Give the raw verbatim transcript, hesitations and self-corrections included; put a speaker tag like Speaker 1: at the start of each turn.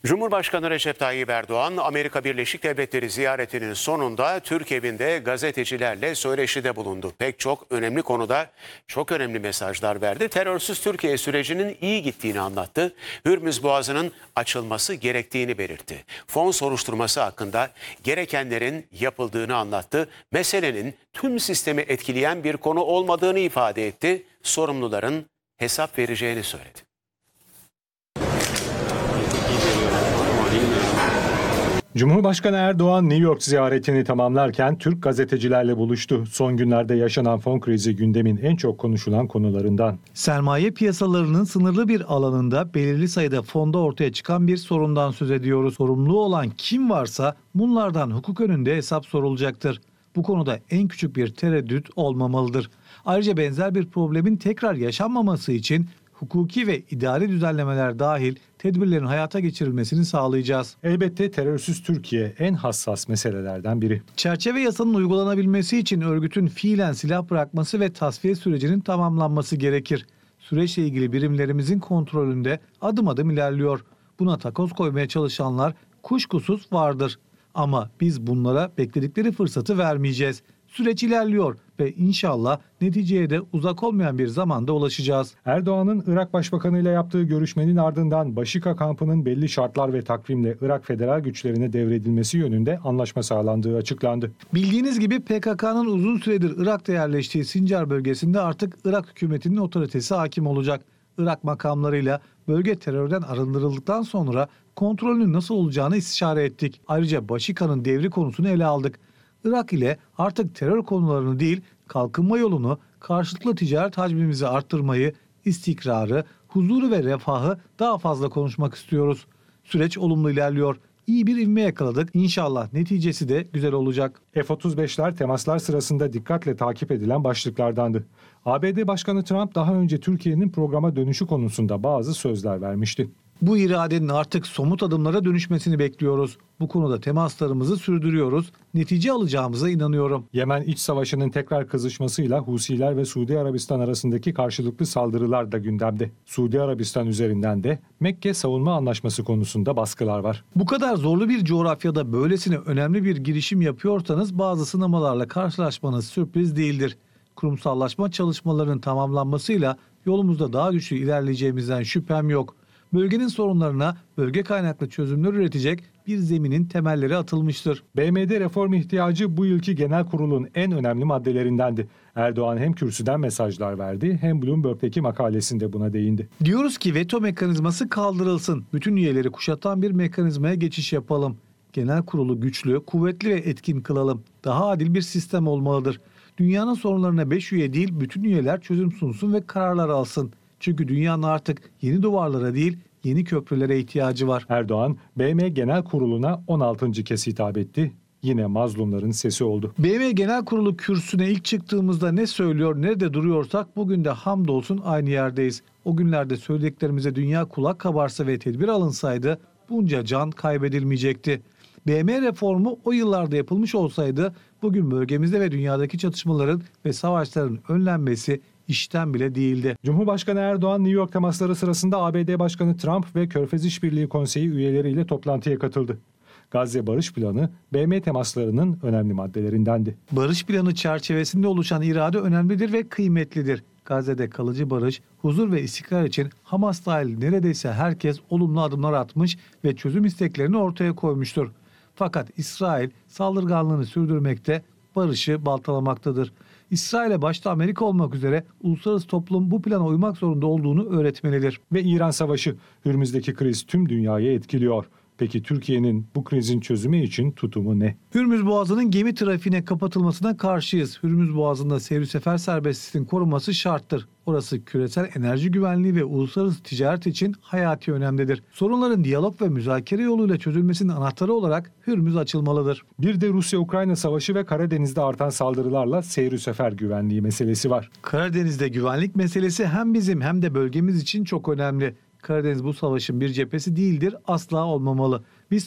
Speaker 1: Cumhurbaşkanı Recep Tayyip Erdoğan, Amerika Birleşik Devletleri ziyaretinin sonunda Türk evinde gazetecilerle söyleşide bulundu. Pek çok önemli konuda çok önemli mesajlar verdi. Terörsüz Türkiye sürecinin iyi gittiğini anlattı. Hürmüz Boğazı'nın açılması gerektiğini belirtti. Fon soruşturması hakkında gerekenlerin yapıldığını anlattı. Meselenin tüm sistemi etkileyen bir konu olmadığını ifade etti. Sorumluların hesap vereceğini söyledi.
Speaker 2: Cumhurbaşkanı Erdoğan New York ziyaretini tamamlarken Türk gazetecilerle buluştu. Son günlerde yaşanan fon krizi gündemin en çok konuşulan konularından.
Speaker 3: Sermaye piyasalarının sınırlı bir alanında belirli sayıda fonda ortaya çıkan bir sorundan söz ediyoruz. Sorumlu olan kim varsa bunlardan hukuk önünde hesap sorulacaktır. Bu konuda en küçük bir tereddüt olmamalıdır. Ayrıca benzer bir problemin tekrar yaşanmaması için hukuki ve idari düzenlemeler dahil tedbirlerin hayata geçirilmesini sağlayacağız.
Speaker 2: Elbette terörsüz Türkiye en hassas meselelerden biri.
Speaker 3: Çerçeve yasanın uygulanabilmesi için örgütün fiilen silah bırakması ve tasfiye sürecinin tamamlanması gerekir. Süreçle ilgili birimlerimizin kontrolünde adım adım ilerliyor. Buna takoz koymaya çalışanlar kuşkusuz vardır. Ama biz bunlara bekledikleri fırsatı vermeyeceğiz. Süreç ilerliyor ve inşallah neticeye de uzak olmayan bir zamanda ulaşacağız.
Speaker 2: Erdoğan'ın Irak Başbakanı ile yaptığı görüşmenin ardından Başika kampının belli şartlar ve takvimle Irak federal güçlerine devredilmesi yönünde anlaşma sağlandığı açıklandı.
Speaker 3: Bildiğiniz gibi P K K'nın uzun süredir Irak'ta yerleştiği Sincar bölgesinde artık Irak hükümetinin otoritesi hakim olacak. Irak makamlarıyla bölge terörden arındırıldıktan sonra kontrolünün nasıl olacağını istişare ettik. Ayrıca Başika'nın devri konusunu ele aldık. Irak ile artık terör konularını değil, kalkınma yolunu, karşılıklı ticaret hacmimizi arttırmayı, istikrarı, huzuru ve refahı daha fazla konuşmak istiyoruz. Süreç olumlu ilerliyor. İyi bir ivme yakaladık. İnşallah neticesi de güzel olacak.
Speaker 2: F otuz beşler temaslar sırasında dikkatle takip edilen başlıklardandı. A B D Başkanı Trump daha önce Türkiye'nin programa dönüşü konusunda bazı sözler vermişti.
Speaker 3: Bu iradenin artık somut adımlara dönüşmesini bekliyoruz. Bu konuda temaslarımızı sürdürüyoruz. Netice alacağımıza inanıyorum.
Speaker 2: Yemen iç savaşının tekrar kızışmasıyla Husiler ve Suudi Arabistan arasındaki karşılıklı saldırılar da gündemde. Suudi Arabistan üzerinden de Mekke Savunma Anlaşması konusunda baskılar var.
Speaker 3: Bu kadar zorlu bir coğrafyada böylesine önemli bir girişim yapıyorsanız bazı sınamalarla karşılaşmanız sürpriz değildir. Kurumsallaşma çalışmalarının tamamlanmasıyla yolumuzda daha güçlü ilerleyeceğimizden şüphem yok. Bölgenin sorunlarına bölge kaynaklı çözümler üretecek bir zeminin temelleri atılmıştır.
Speaker 2: B M D reform ihtiyacı bu yılki genel kurulun en önemli maddelerindendi. Erdoğan hem kürsüden mesajlar verdi hem Bloomberg'teki makalesinde buna değindi.
Speaker 3: Diyoruz ki veto mekanizması kaldırılsın. Bütün üyeleri kuşatan bir mekanizmaya geçiş yapalım. Genel kurulu güçlü, kuvvetli ve etkin kılalım. Daha adil bir sistem olmalıdır. Dünyanın sorunlarına beş üye değil bütün üyeler çözüm sunsun ve kararlar alsın. Çünkü dünyanın artık yeni duvarlara değil, yeni köprülere ihtiyacı var.
Speaker 2: Erdoğan, B M Genel Kurulu'na on altıncı kez hitap etti. Yine mazlumların sesi oldu.
Speaker 3: B M Genel Kurulu kürsüne ilk çıktığımızda ne söylüyor, nerede duruyorsak bugün de hamdolsun aynı yerdeyiz. O günlerde söylediklerimize dünya kulak kabarsa ve tedbir alınsaydı bunca can kaybedilmeyecekti. B M reformu o yıllarda yapılmış olsaydı bugün bölgemizde ve dünyadaki çatışmaların ve savaşların önlenmesi işten bile değildi.
Speaker 2: Cumhurbaşkanı Erdoğan New York temasları sırasında A B D Başkanı Trump ve Körfez İşbirliği Konseyi üyeleriyle toplantıya katıldı. Gazze Barış Planı B M temaslarının önemli maddelerindendi.
Speaker 3: Barış planı çerçevesinde oluşan irade önemlidir ve kıymetlidir. Gazze'de kalıcı barış, huzur ve istikrar için Hamas dahil neredeyse herkes olumlu adımlar atmış ve çözüm isteklerini ortaya koymuştur. Fakat İsrail saldırganlığını sürdürmekte, barışı baltalamaktadır. İsrail'e başta Amerika olmak üzere uluslararası toplum bu plana uymak zorunda olduğunu öğretmelidir.
Speaker 2: Ve İran Savaşı, Hürmüz'deki kriz tüm dünyayı etkiliyor. Peki Türkiye'nin bu krizin çözümü için tutumu ne?
Speaker 3: Hürmüz Boğazı'nın gemi trafiğine kapatılmasına karşıyız. Hürmüz Boğazı'nda seyir sefer serbestliğinin korunması şarttır. Orası küresel enerji güvenliği ve uluslararası ticaret için hayati önemlidir. Sorunların diyalog ve müzakere yoluyla çözülmesinin anahtarı olarak Hürmüz açılmalıdır.
Speaker 2: Bir de Rusya-Ukrayna Savaşı ve Karadeniz'de artan saldırılarla seyir sefer güvenliği meselesi var.
Speaker 3: Karadeniz'de güvenlik meselesi hem bizim hem de bölgemiz için çok önemli. Karadeniz bu savaşın bir cephesi değildir, asla olmamalı. Biz